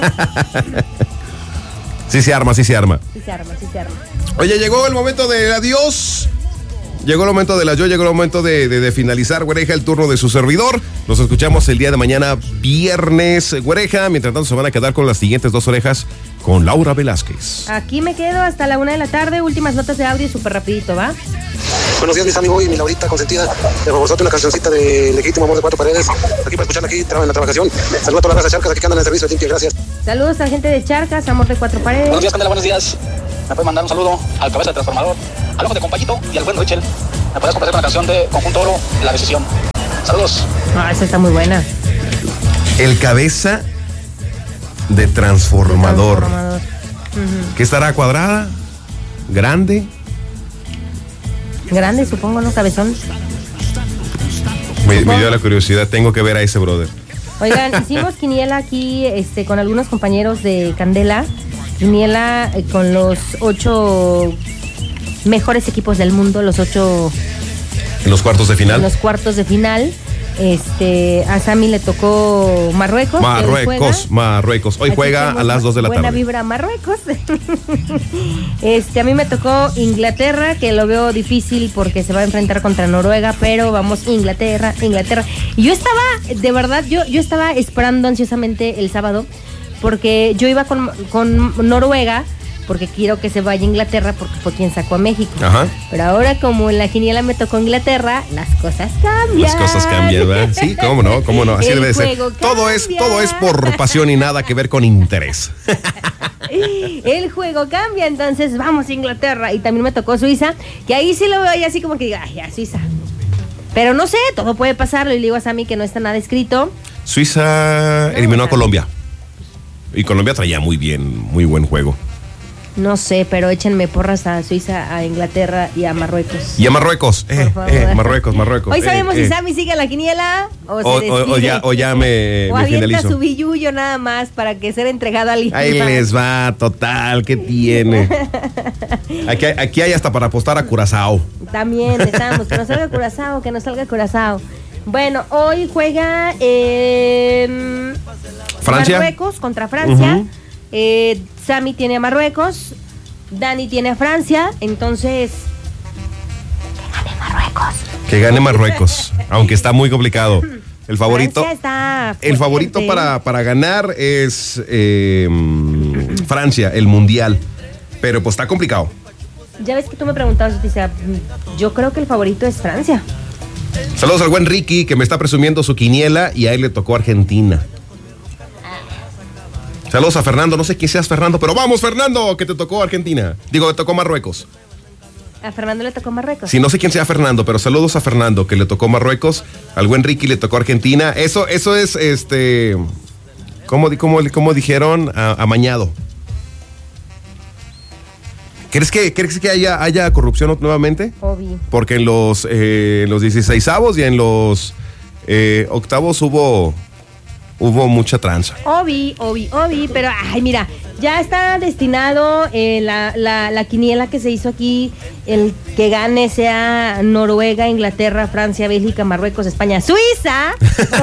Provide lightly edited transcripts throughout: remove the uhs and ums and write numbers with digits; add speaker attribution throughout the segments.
Speaker 1: Sí se arma.
Speaker 2: Sí se arma.
Speaker 1: Oye, llegó el momento del adiós. Llegó el momento del adiós, llegó el momento de finalizar, Güereja, el turno de su servidor. Nos escuchamos el día de mañana, viernes, Güereja. Mientras tanto, se van a quedar con las siguientes 2 orejas con Laura Velázquez.
Speaker 2: Aquí me quedo hasta la 1 de la tarde. Últimas notas de audio, súper rapidito, ¿va?
Speaker 3: Buenos días, mis amigos y mi Laurita consentida. De favorzote, una cancioncita de Legítimo Amor de 4 Paredes. Aquí para escucharla aquí, en la trabajación. Saludos a todas las charcas aquí que andan en el servicio de limpia, gracias.
Speaker 2: Saludos a la gente de Charcas, Amor de 4 Paredes.
Speaker 3: Buenos días, Candela, buenos días. Me puedes mandar un saludo al cabeza del transformador, al ojo de compayito y al buen Richel. Me puedes complacer con la canción de Conjunto Oro, La Decisión. Saludos.
Speaker 2: Esa está muy buena.
Speaker 1: El cabeza de transformador. ¿Qué estará, cuadrada? ¿Grande?
Speaker 2: Grande, supongo, ¿no? Cabezón.
Speaker 1: Me dio la curiosidad, tengo que ver a ese brother.
Speaker 2: Oigan, hicimos quiniela aquí con algunos compañeros de Candela. Quiniela con los 8 mejores equipos del mundo, los 8...
Speaker 1: ¿En los cuartos de final?
Speaker 2: En los cuartos de final. A Sammy le tocó Marruecos.
Speaker 1: Marruecos. Hoy juega a las 2 de la tarde.
Speaker 2: Buena vibra Marruecos. A mí me tocó Inglaterra, que lo veo difícil porque se va a enfrentar contra Noruega, pero vamos, Inglaterra. Y yo estaba, de verdad, yo estaba esperando ansiosamente el sábado, porque yo iba con Noruega, porque quiero que se vaya a Inglaterra, porque fue quien sacó a México.
Speaker 1: Ajá.
Speaker 2: Pero ahora, como en la quiniela me tocó Inglaterra, las cosas cambian.
Speaker 1: ¿verdad? Sí, cómo no, así debe ser. Todo es por pasión y nada que ver con interés.
Speaker 2: El juego cambia, entonces vamos a Inglaterra. Y también me tocó Suiza, que ahí sí lo veo y así como que diga, ya, Suiza. Pero no sé, todo puede pasar. Le digo a Sammy que no está nada escrito.
Speaker 1: Suiza eliminó a Colombia. Y Colombia traía muy buen juego.
Speaker 2: No sé, pero échenme porras a Suiza, a Inglaterra y a Marruecos.
Speaker 1: Y a Marruecos, Marruecos.
Speaker 2: Hoy sabemos si Sammy sigue la quiniela
Speaker 1: o ya me
Speaker 2: avienta su billullo nada más para que sea entregado al
Speaker 1: Ahí les va, total, ¿qué tiene? Aquí hay hasta para apostar a Curazao.
Speaker 2: También estamos, que nos salga Curazao. Bueno, hoy juega
Speaker 1: Francia.
Speaker 2: Marruecos contra Francia. Sammy tiene a Marruecos, Dani tiene a Francia, entonces
Speaker 1: que gane Marruecos, aunque está muy complicado. El favorito para ganar es Francia, el mundial, pero pues está complicado.
Speaker 2: Ya ves que tú me preguntabas, yo creo que el favorito es Francia.
Speaker 1: Saludos al buen Ricky, que me está presumiendo su quiniela y a él le tocó Argentina. Saludos a Fernando, no sé quién seas, Fernando, pero vamos, Fernando, que te tocó Argentina. Digo, te tocó Marruecos.
Speaker 2: ¿A Fernando le tocó Marruecos?
Speaker 1: Sí, no sé quién sea Fernando, pero saludos a Fernando, que le tocó Marruecos. Al buen Ricky le tocó Argentina. Eso es, ¿cómo dijeron? Amañado. ¿Crees que haya corrupción nuevamente?
Speaker 2: Obvio.
Speaker 1: Porque en los 16avos y en los octavos hubo mucha tranza.
Speaker 2: Obi, pero ay, mira, ya está destinado la quiniela que se hizo aquí, el que gane sea Noruega, Inglaterra, Francia, Bélgica, Marruecos, España, Suiza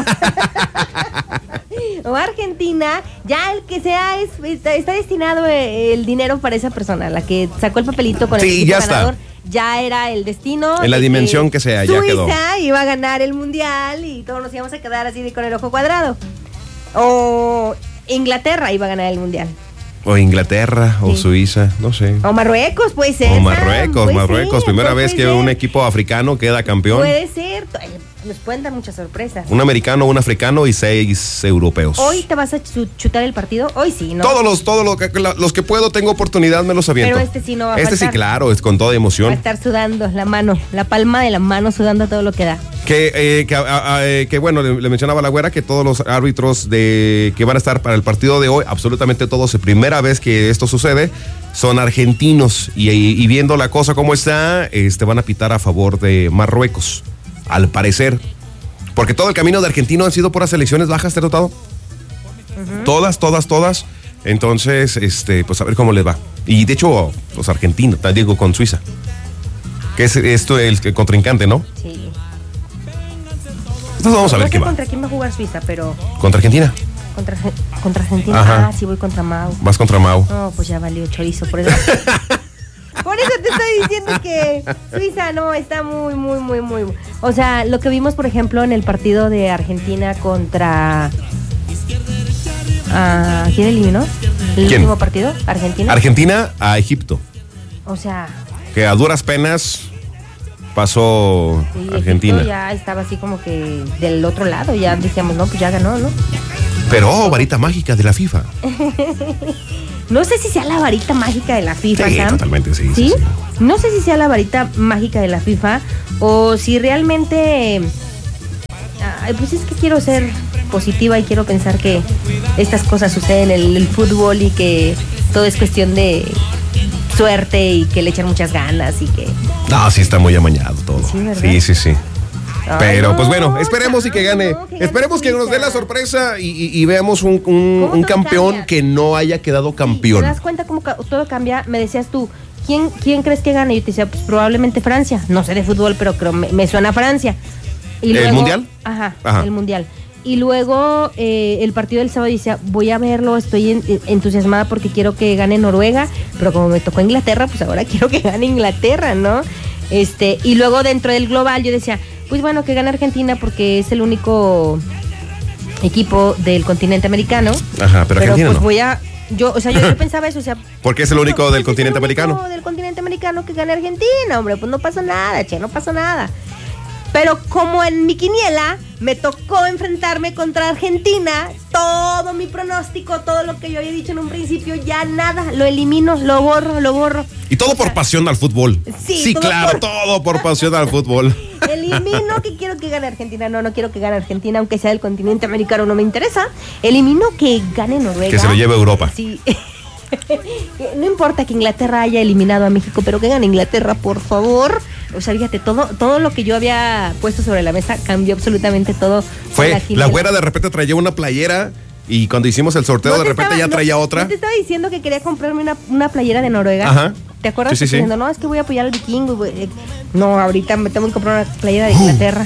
Speaker 2: o Argentina. Ya el que sea está destinado el dinero para esa persona, la que sacó el papelito con el equipo ganador. Ya era el destino.
Speaker 1: En la dimensión que sea, ya quedó.
Speaker 2: Suiza iba a ganar el mundial y todos nos íbamos a quedar así con el ojo cuadrado. O Inglaterra iba a ganar el mundial.
Speaker 1: O Inglaterra, o Suiza, no sé.
Speaker 2: O Marruecos, puede ser.
Speaker 1: O Marruecos. Primera vez que un equipo africano queda campeón.
Speaker 2: Puede ser. Nos pueden dar muchas sorpresas.
Speaker 1: Un americano, un africano y 6 europeos.
Speaker 2: ¿Hoy te vas a chutar el partido? Hoy sí, ¿no?
Speaker 1: Todos los que puedo, tengo oportunidad, me los aviento.
Speaker 2: Pero este sí no va a faltar.
Speaker 1: Este sí, claro, es con toda emoción.
Speaker 2: Va a estar sudando la palma de la mano sudando todo lo que da.
Speaker 1: Que bueno, le mencionaba a la güera que todos los árbitros que van a estar para el partido de hoy, absolutamente todos, es primera vez que esto sucede, son argentinos y viendo la cosa como está, van a pitar a favor de Marruecos, al parecer. Porque todo el camino de argentino han sido puras selecciones bajas, ¿te has notado? Uh-huh. Todas. Entonces, pues a ver cómo les va. Y de hecho, los argentinos, te digo, con Suiza. Que es esto el contrincante, ¿no?
Speaker 2: Sí.
Speaker 1: Entonces vamos a ver qué va.
Speaker 2: ¿Contra quién va a jugar Suiza? Pero...
Speaker 1: ¿Contra Argentina?
Speaker 2: ¿Contra contra Argentina.
Speaker 1: Ajá.
Speaker 2: Ah, sí, voy contra Mau.
Speaker 1: Vas contra Mau.
Speaker 2: No, pues ya valió chorizo, por eso. Por eso te estoy diciendo que Suiza no está muy. O sea, lo que vimos, por ejemplo, en el partido de Argentina contra. ¿Quién eliminó? ¿El último partido? ¿Argentina?
Speaker 1: Argentina a Egipto.
Speaker 2: O sea.
Speaker 1: Que a duras penas pasó
Speaker 2: Sí,
Speaker 1: Argentina.
Speaker 2: Egipto ya estaba así como que del otro lado. Ya decíamos, no, pues ya ganó, ¿no?
Speaker 1: Pero varita mágica de la FIFA.
Speaker 2: No sé si sea la varita mágica de la FIFA,
Speaker 1: Sí,
Speaker 2: Sam.
Speaker 1: totalmente, sí.
Speaker 2: No sé si sea la varita mágica de la FIFA o si realmente... pues es que quiero ser positiva y quiero pensar que estas cosas suceden en el fútbol y que todo es cuestión de suerte y que le echan muchas ganas y que...
Speaker 1: No, sí está muy amañado todo.
Speaker 2: Sí, ¿verdad?
Speaker 1: Sí. Pero,
Speaker 2: no,
Speaker 1: pues bueno, esperemos y que gane. Esperemos que nos dé la sorpresa y veamos un campeón
Speaker 2: cambia?
Speaker 1: que no haya quedado campeón.
Speaker 2: ¿Te das cuenta cómo todo cambia? Me decías tú, ¿quién crees que gane? Yo te decía, pues probablemente Francia. No sé de fútbol, pero creo me suena a Francia. Y luego,
Speaker 1: ¿El Mundial?
Speaker 2: Ajá,
Speaker 1: Ajá.
Speaker 2: el Mundial. Y luego el partido del sábado decía, voy a verlo, estoy entusiasmada porque quiero que gane Noruega, pero como me tocó Inglaterra, pues ahora quiero que gane Inglaterra, ¿no? Y luego dentro del global yo decía, pues bueno, que gane Argentina porque es el único equipo del continente americano.
Speaker 1: Ajá, pero Argentina
Speaker 2: pues
Speaker 1: no.
Speaker 2: yo pensaba eso, o sea,
Speaker 1: Porque es el único del continente americano.
Speaker 2: Del continente americano que gane Argentina, hombre, pues no pasó nada, no pasó nada. Pero como en mi quiniela me tocó enfrentarme contra Argentina, todo mi pronóstico, todo lo que yo había dicho en un principio, ya nada, lo elimino, lo borro.
Speaker 1: Y todo por pasión al fútbol.
Speaker 2: Sí,
Speaker 1: claro, todo por pasión al fútbol.
Speaker 2: Elimino que quiero que gane Argentina, no quiero que gane Argentina, aunque sea del continente americano, no me interesa. Elimino que gane Noruega.
Speaker 1: Que se lo lleve a Europa.
Speaker 2: Sí. No importa que Inglaterra haya eliminado a México, pero que gane Inglaterra, por favor. O sea, fíjate, todo lo que yo había puesto sobre la mesa cambió absolutamente todo.
Speaker 1: Fue, la güera de repente traía una playera y cuando hicimos el sorteo de repente ya traía otra.
Speaker 2: No te estaba diciendo que quería comprarme una playera de Noruega.
Speaker 1: Ajá.
Speaker 2: ¿Te acuerdas?
Speaker 1: Sí.
Speaker 2: Diciendo, no, es que voy a apoyar al vikingo. No, ahorita me tengo que comprar una playera de Inglaterra.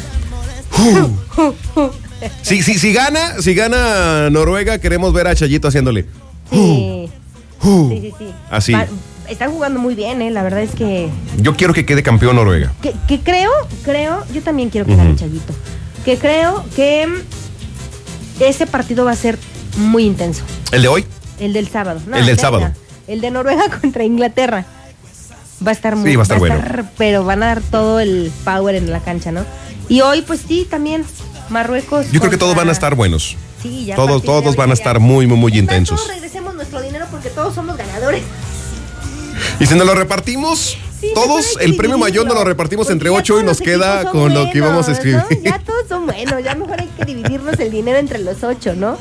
Speaker 1: Si gana Noruega, queremos ver a Chayito haciéndole.
Speaker 2: Sí. Sí.
Speaker 1: Así.
Speaker 2: Están jugando muy bien, la verdad es que...
Speaker 1: Yo quiero que quede campeón Noruega.
Speaker 2: Que creo, yo también quiero que gane Chayito. Que creo que ese partido va a ser muy intenso.
Speaker 1: ¿El de hoy?
Speaker 2: El del sábado. No,
Speaker 1: el del sábado.
Speaker 2: El de Noruega contra Inglaterra. Va a estar muy...
Speaker 1: Sí, va a estar bueno.
Speaker 2: Pero van a dar todo el power en la cancha, ¿no? Y hoy, pues sí, también Marruecos...
Speaker 1: Yo creo que todos van a estar buenos.
Speaker 2: Sí, ya
Speaker 1: todos van a estar muy intensos.
Speaker 2: Todos regresemos nuestro dinero porque todos somos ganadores.
Speaker 1: Y si nos lo repartimos, todos, el premio mayor nos lo repartimos entre 8 y nos queda con lo que íbamos a escribir.
Speaker 2: ¿No? Ya todos son buenos, ya mejor hay que dividirnos el dinero entre los 8, ¿no?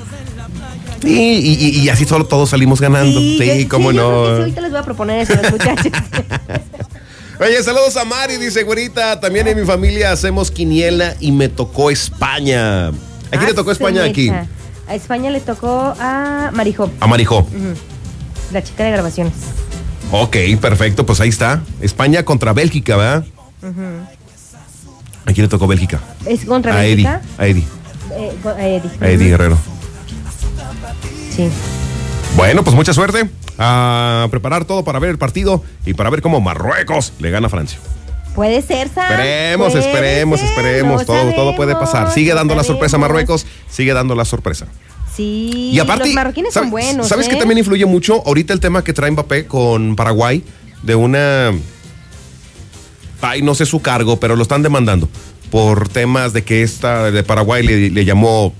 Speaker 1: Y así solo todos salimos ganando. Sí, cómo no.
Speaker 2: Yo creo que sí, ahorita les voy a proponer eso a los muchachos.
Speaker 1: Oye, saludos a Mari, dice güerita. También en mi familia hacemos quiniela y me tocó España. ¿A quién le tocó España aquí?
Speaker 2: A España le tocó a Marijó.
Speaker 1: A Marijó.
Speaker 2: La chica de grabaciones.
Speaker 1: Ok, perfecto, pues ahí está. España contra Bélgica, ¿verdad? ¿A quién le tocó Bélgica?
Speaker 2: ¿Es contra Bélgica?
Speaker 1: A Eddie.
Speaker 2: A
Speaker 1: Eddie Guerrero.
Speaker 2: Sí.
Speaker 1: Bueno, pues mucha suerte. A preparar todo para ver el partido y para ver cómo Marruecos le gana a Francia.
Speaker 2: Puede ser, Sam.
Speaker 1: Esperemos. Todo puede pasar. Sigue dando la sorpresa Marruecos. Sigue dando la sorpresa.
Speaker 2: Sí,
Speaker 1: y aparte,
Speaker 2: los marroquíes son buenos.
Speaker 1: ¿Sabes que también influye mucho ahorita el tema que trae Mbappé con Paraguay? De una... Ay, no sé su cargo, pero lo están demandando por temas de que esta de Paraguay le llamó...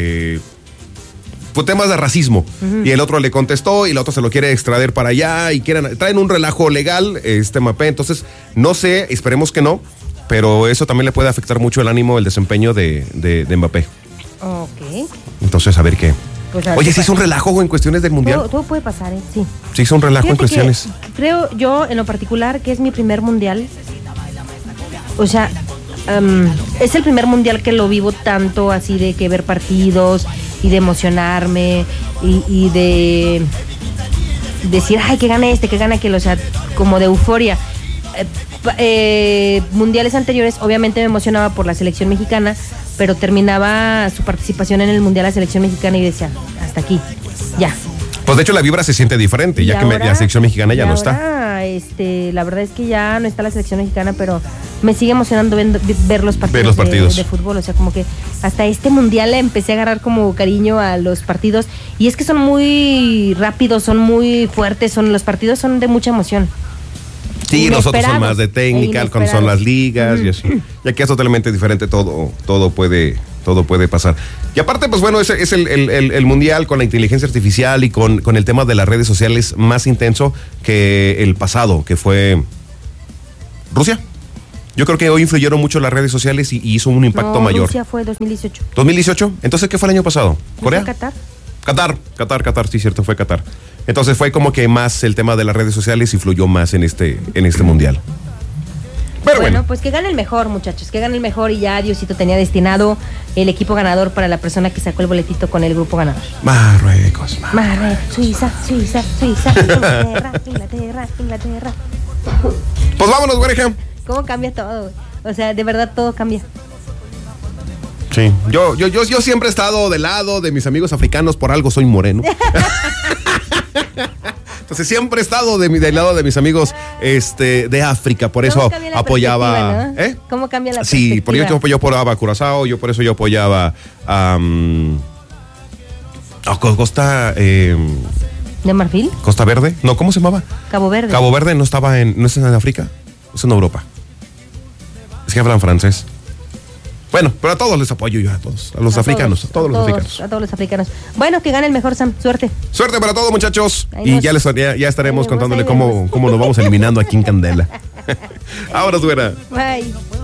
Speaker 1: Fue temas de racismo. Y el otro le contestó y el otro se lo quiere extraer para allá y traen un relajo legal, Mbappé. Entonces, no sé, esperemos que no, pero eso también le puede afectar mucho el ánimo, el desempeño de Mbappé.
Speaker 2: Ok.
Speaker 1: Entonces, a ver qué.
Speaker 2: Pues a ver
Speaker 1: Oye,
Speaker 2: qué
Speaker 1: ¿sí hizo un relajo en cuestiones del mundial?
Speaker 2: Todo puede pasar, sí.
Speaker 1: Sí hizo un relajo en cuestiones.
Speaker 2: Creo yo, en lo particular, que es mi primer mundial. O sea, es el primer mundial que lo vivo tanto así de que ver partidos y de emocionarme y de decir, ay, que gane que gane aquel, o sea, como de euforia. Mundiales anteriores obviamente me emocionaba por la selección mexicana, pero terminaba su participación en el mundial la selección mexicana y decía, hasta aquí. ya.
Speaker 1: Pues de hecho la vibra se siente diferente, ya que la selección mexicana ya no está.
Speaker 2: La verdad es que ya no está la selección mexicana, pero me sigue emocionando ver los partidos, de fútbol. O sea, como que hasta este mundial empecé a agarrar como cariño a los partidos. Y es que son muy rápidos, son muy fuertes, los partidos son de mucha emoción.
Speaker 1: Sí, los otros son más de técnica, como son las ligas y así. Ya que es totalmente diferente, todo puede pasar. Y aparte, pues bueno, es el mundial con la inteligencia artificial y con el tema de las redes sociales más intenso que el pasado, que fue Rusia. Yo creo que hoy influyeron mucho las redes sociales y hizo un impacto mayor.
Speaker 2: Rusia fue 2018.
Speaker 1: ¿2018? Entonces, ¿qué fue el año pasado? ¿Corea?
Speaker 2: Qatar,
Speaker 1: sí, cierto, fue Qatar. Entonces fue como que más el tema de las redes sociales influyó más en este mundial. Pero bueno,
Speaker 2: pues que gane el mejor, muchachos, que gane el mejor, y ya Diosito tenía destinado el equipo ganador para la persona que sacó el boletito con el grupo ganador.
Speaker 1: Marruecos,
Speaker 2: Suiza, Inglaterra.
Speaker 1: Pues vámonos, güereja.
Speaker 2: ¿Cómo cambia todo, güey? O sea, de verdad todo cambia.
Speaker 1: Sí, yo siempre he estado del lado de mis amigos africanos, por algo soy moreno. Entonces siempre he estado del lado de mis amigos de África, por eso apoyaba.
Speaker 2: ¿No? ¿Cómo cambia la perspectiva?
Speaker 1: Sí, por eso yo apoyaba a Curazao, por eso yo apoyaba a Costa
Speaker 2: ¿de Marfil?
Speaker 1: Costa Verde, no, ¿cómo se llamaba?
Speaker 2: Cabo Verde.
Speaker 1: Cabo Verde no es en África, es en Europa. Es que hablan francés. Bueno, pero a todos les apoyo yo, a los africanos. A todos los africanos.
Speaker 2: Bueno, que gane el mejor, Sam. Suerte.
Speaker 1: Suerte para todos, muchachos. Ya estaremos contándole cómo nos vamos eliminando aquí en Candela. Ahora, suena.
Speaker 2: Bye.